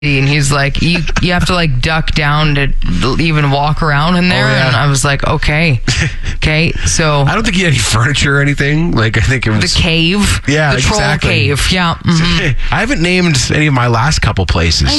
and he's like, you have to like duck down to even walk around in there. And I was like, okay. So I don't think he had any furniture or anything. Like, I think it was the cave. Yeah, the troll exactly. cave. Yeah. Mm-hmm. I haven't named any of my last couple places.